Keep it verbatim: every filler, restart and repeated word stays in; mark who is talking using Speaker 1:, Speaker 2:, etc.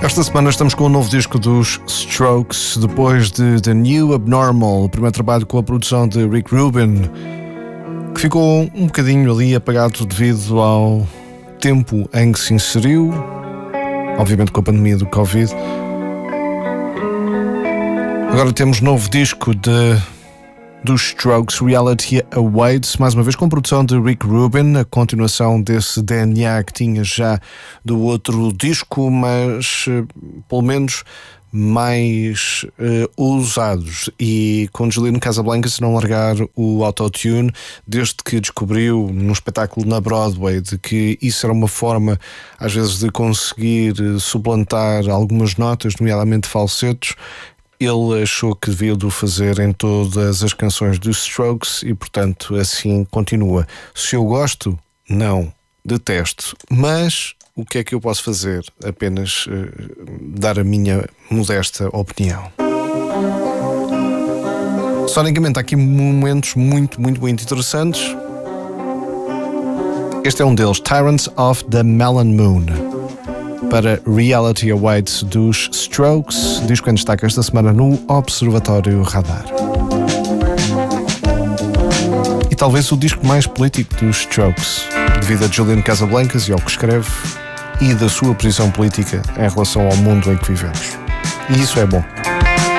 Speaker 1: Esta semana estamos com um novo disco dos Strokes, depois de The New Abnormal, o primeiro trabalho com a produção de Rick Rubin, que ficou um bocadinho ali apagado devido ao tempo em que se inseriu, obviamente com a pandemia do Covid. Agora temos novo disco de, dos Strokes, Reality Awaits, mais uma vez com produção de Rick Rubin, a continuação desse D N A que tinha já do outro disco, mas pelo menos mais uh, ousados, e com Julian Casablancas não largar o autotune desde que descobriu num espetáculo na Broadway de que isso era uma forma às vezes de conseguir suplantar algumas notas, nomeadamente falsetos. Ele achou que devia o fazer em todas as canções dos Strokes e, portanto, assim continua. Se eu gosto, não, detesto. Mas o que é que eu posso fazer? Apenas uh, dar a minha modesta opinião. Sonicamente, há aqui momentos muito, muito, muito interessantes. Este é um deles, Tyrants of the Melon Moon, para Reality Awaits dos Strokes, disco em destaque esta semana no Observatório Radar. E talvez o disco mais político dos Strokes, devido a Julian Casablancas e ao que escreve, e da sua posição política em relação ao mundo em que vivemos. E isso é bom.